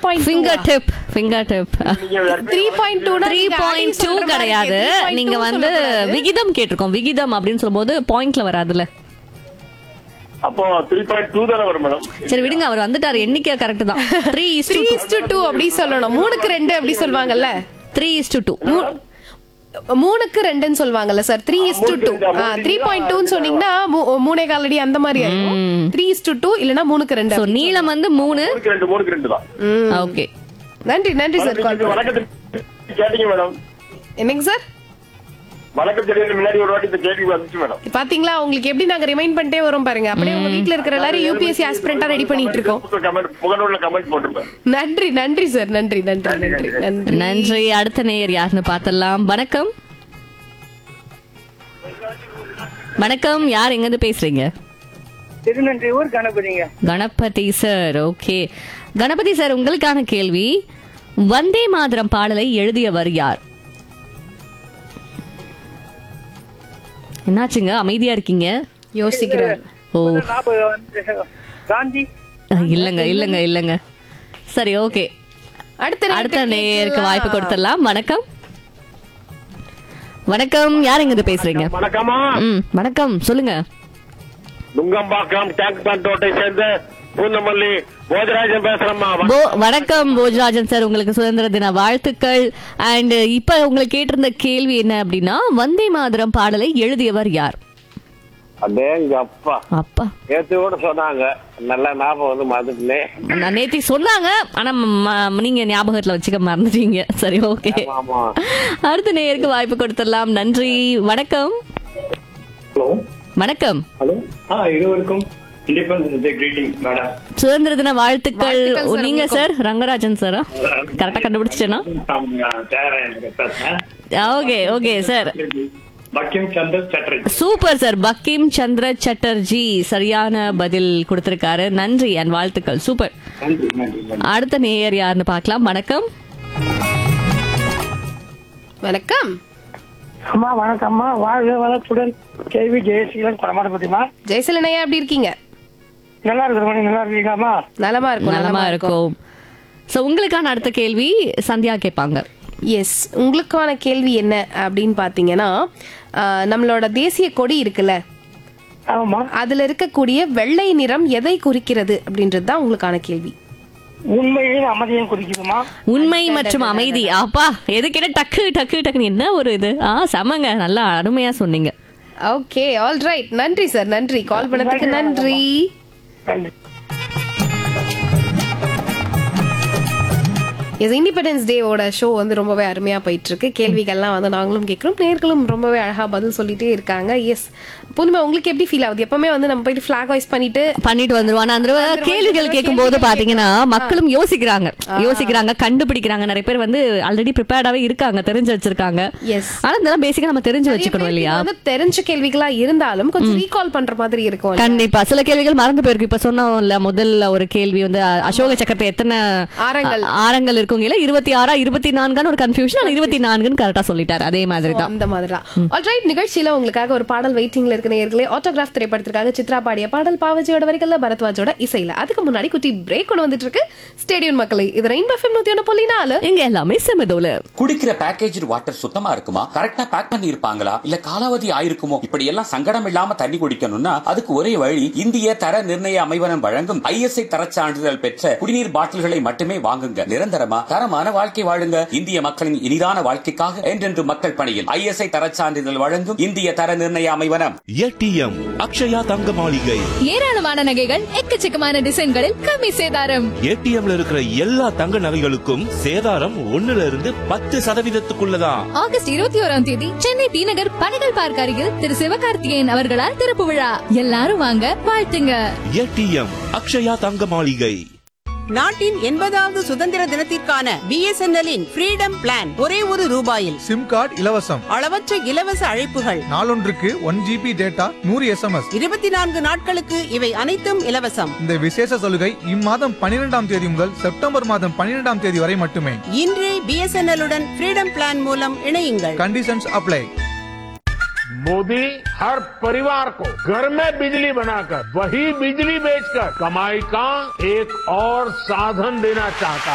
Finger tip 3.2 கிடையாது. நீங்க வந்து விகிதம் கேட்டிருக்கோம். விகிதம் அப்படின்னு சொல்லும்போது பாயிண்ட்ல வராதுல்ல. அப்போ 3.2 தானே வரும் மேடம். சரி விடுங்க, அவர் வந்துட்டாரு. எண்ணிக்கை கரெக்ட் தான். 3:2 அப்படி சொல்லணும். 3:2 அப்படி சொல்வாங்கல்ல. 3:2 3:2 சொல்வாங்கல்ல சார். 3:2 3.2 சொன்னீங்கன்னா 3.4 அடி அந்த மாதிரி ஆயிடும். 3:2 இல்லனா 3:2. சோ நீளம் வந்து 3 3:2 தான். ஓகே. நன்றி சார். வணக்கத்துக்கு கேட்டீங்க மேடம். என்னங்க சார்? வணக்கம் தெரியுது. முன்னாடி ஒரு வாட்டி இந்த கேள்வி வந்துச்சு மேடம். பாத்தீங்களா, உங்களுக்கு எப்படி நாங்க ரிமைண்ட் பண்ணிட்டே வரோம் பாருங்க. அப்படியே உங்க வீட்ல இருக்கிற எல்லாரும் யூபிஎஸ்சி ஆஸ்பிரண்டா ரெடி பண்ணிட்டு இருக்கோம். புகழோட கமெண்ட் போட்டுருப்பேன். நன்றி சார். நன்றி. அடுத்த நேயர் யாருன்னு பார்த்தலாம். வணக்கம், யார் எங்க இருந்து பேசுறீங்க? Thirunanriyur கணபதிங்க. Ganapathi sir. Okay Ganapathi sir, உங்களுக்கான கேள்வி, வந்தே மாதரம் பாடலை எழுதியவர் யார்? என்னாச்சுங்க, அமைதியா இருக்கீங்க? யோசிக்கிறார். ஓ காந்தி. இல்லங்க. சரி ஓகே, அடுத்த நேயருக்கு வாய்ப்பு கொடுத்துடலாம். வணக்கம், யார் எங்க பேசுறீங்க? வணக்கமா. வணக்கம், சொல்லுங்க. நுங்கம்பாக்கம் டேங்க் பேண்ட் ரோட்டை சேர்ந்த பூந்தமல்லி போஜராஜன் பேசுறேம்மா. வணக்கம் போஜராஜன் சார், உங்களுக்கு சுதந்திர தின வாழ்த்துக்கள். அண்ட் இப்ப உங்களுக்கு கேட்டிருந்த கேள்வி என்ன அப்படின்னா, வந்தே மாதரம் பாடலை எழுதியவர் யார்? அப்பா நேத்து கூட சொன்னாங்க, நல்ல ஞாபகம் வந்து மறந்துட்டேன். நான் நேத்தி சொன்னாங்க, ஆனா நீங்க ஞாபகத்துல வச்சுக்க மறந்துட்டீங்க. சரி ஓகே, அடுத்த நேயருக்கு வாய்ப்பு கொடுத்துடலாம். நன்றி. வணக்கம். வணக்கம். இருவருக்கும் சுதந்திர தின வாழ்த்துக்கள். நீங்க சார்? ரங்கராஜன் சாரா? கரெக்டா கண்டுபிடிச்சேனா? Okay sir. Super sir, Bankim சந்திர சட்டர்ஜி சரியான பதில் கொடுத்திருக்காரு. நன்றி அண்ட் வாழ்த்துக்கள். சூப்பர். அடுத்த நேயர் யாருன்னு பார்க்கலாம். வணக்கம். அம்மா வணக்கம்மா. வாழ்க வளத்துடன் கேள்வி ஜெயசீலன் கொடமாடப்பட்டிமா. ஜெயசீலன் ஐயா எப்படி இருக்கீங்க? நல்லா இருக்கிறோம். நல்லா இருக்கீங்களாமா? நலமா இருக்கும். சோ உங்களுக்கான அடுத்த கேள்வி சந்தியா கேட்பாங்க. எஸ், உங்களுக்கான கேள்வி என்ன அப்படின்னு பாத்தீங்கன்னா, நம்மளோட தேசிய கொடி இருக்குல்ல, அதுல இருக்கக்கூடிய வெள்ளை நிறம் எதை குறிக்கிறது அப்படின்றது தான் உங்களுக்கான கேள்வி. உண்மையும் அமைதியும் குறிக்குதுமா? உண்மை மற்றும் அமைதி. அப்பா எதுக்கிட்ட டக்கு என்ன ஒரு இது. சமங்க, நல்லா அருமையா சொன்னீங்க. Okay, all right. நன்றி சார். நன்றி, கால் பண்ணதுக்கு நன்றி. இண்டிபெண்டன்ஸ் டேவோட ஷோ வந்து ரொம்பவே அருமையா போயிட்டு இருக்கு. கேள்விகள்லாம் வந்து நாங்களும் கேட்கிறோம், நேர்களும் ரொம்பவே அழகா பதில் சொல்லிட்டே இருக்காங்க. எஸ், புதுமை உங்களுக்கு எப்படி ஃபீல் ஆகுது? எப்பவுமே வந்து நம்ம போயிட்டு பிளாக் ஹாய்ஸ் பண்ணிட்டு வந்துருவாங்க. அந்த கேள்விகள் கேட்கும் போது பாத்தீங்கன்னா மக்களும் யோசிக்கிறாங்க, கண்டுபிடிக்கிறாங்க. நிறைய பேர் வந்து ஆல்ரெடி ப்ரிப்பேர்டாவே இருக்காங்க, தெரிஞ்சு வச்சிருக்காங்க. ஆனா இதெல்லாம் பேசிக்கா நம்ம தெரிஞ்சு வச்சுக்கணும் இல்லையா? தெரிஞ்ச கேள்விகளா இருந்தாலும் கொஞ்சம் ரீகால் பண்ற மாதிரி இருக்கும். கண்டிப்பா சில கேள்விகள் மறந்து போயிருக்கு. இப்ப சொன்னோம்ல, முதல்ல ஒரு கேள்வி வந்து அசோக சக்கரத்தை எத்தனை ஆரங்கள் இருக்குங்க, 26 24 ஒரு கன்ஃபியூஷன். 24 கரெக்டா சொல்லிட்டாரு. அதே மாதிரி தான். அந்த மாதிரி தான். ஆல்ரைட், நிகழ்ச்சியில உங்களுக்காக ஒரு பாடல் வெயிட்டிங்ல இருக்கு நேயர்களே. ஆட்டோகிராஃப் திரைப்படத்திற்காக சித்ரா பாடிய பாடல், பாவஜியோட வரிகள்ல பரத்வாஜோட இசையில. அதுக்கு முன்னாடி குட்டி பிரேக் கொண்டு வந்துட்டு இருக்கு. ஸ்டேடியம் மக்களே, இது ரெயின்போ எஃப்எம் 101.4. இங்க எல்லாமே செமதோல. குடிக்கிற பேக்கேஜ் வாட்டர் சுத்தமா இருக்குமா? கரெக்டா பேக் பண்ணி இருப்பாங்களா? இல்ல காலாவதி ஆயிருக்குமோ? இப்படி எல்லாம் சங்கடம் இல்லாம தண்ணி குடிக்கணும்னா அதுக்கு ஒரே வழி, இந்திய தர நிர்ணய அமைவனம் வழங்கும் ISI தரச் சான்றிதழ் பெற்ற குடிநீர் பாட்டில்களை மட்டுமே வாங்குங்க. நிரந்தரமா தரமான வாழ்க்கை வாழுங்க. இந்திய மக்களின் இனிதான வாழ்க்கைக்காக என்றென்று மக்கள் பணியில் ISI தரச் சான்றிதழ் வழங்கும் இந்திய தர நிர்ணய அமைவனம். ATM அக்ஷயா தங்க மாளிகை. ஏராளமான நகைகள், எக்கச்சக்கமான டிசைன்களில் கம்மி சேதாரம். ATMல இருக்கிற எல்லா தங்க நகைகளுக்கும் சேதாரம் 1% 10% ஆகஸ்ட் 21ஆம் தேதி சென்னை டி நகர் பனைகள் பார்க் அருகில் திரு சிவகார்த்திகேயன் அவர்களால் திறப்பு விழா. எல்லாரும் வாங்க, வாழ்த்துங்க. ATM அக்ஷயா தங்க மாளிகை. நாட்டின் 80வது சுதந்திர தினத்திற்கான BSNL-இன் ஃப்ரீடம் பிளான் ஒரே ₹1. சிம் கார்டு இலவசம். அளவற்ற இலவச அழைப்புகள். நாளொன்றுக்கு 1 GB டேட்டா, 100 SMS. 24 நாட்களுக்கு இவை அனைத்தும் இலவசம். இந்த விசேஷ சலுகை இம்மாதம் 12ஆம் தேதி முதல் செப்டம்பர் மாதம் 12ஆம் தேதி வரை மட்டுமே. இன்றே BSNL-உடன் ஃப்ரீடம் பிளான் மூலம் இணையுங்கள். Conditions apply. मोदी हर परिवार को घर में बिजली बनाकर वही बिजली बेचकर कमाई का एक और साधन देना चाहता है.